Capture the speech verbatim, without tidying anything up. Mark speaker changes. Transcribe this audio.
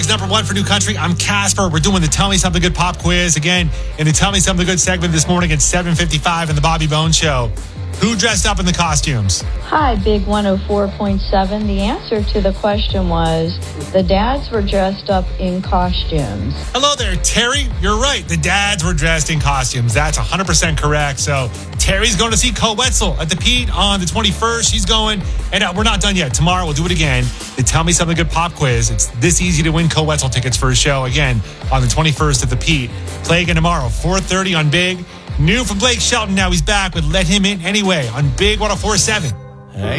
Speaker 1: Number one for New Country. I'm Casper. We're doing the Tell Me Something Good pop quiz again in the Tell Me Something Good segment this morning at seven fifty-five in the Bobby Bones Show. Who dressed up in the costumes?
Speaker 2: Hi, Big one oh four point seven. The answer to the question was the dads were dressed up in costumes.
Speaker 1: Hello there, Terry. You're right. The dads were dressed in costumes. That's one hundred percent correct. So Terry's going to see Co Wetzel at the Pete on the twenty-first. She's going, and uh, we're not done yet. Tomorrow we'll do it again. The Tell Me Something Good pop quiz. It's this easy to win Co Wetzel tickets for a show again on the twenty-first at the Pete. Play again tomorrow, four thirty on Big. New from Blake Shelton. Now he's back with Let Him In Anyway on Big one oh four point seven.
Speaker 3: Hey.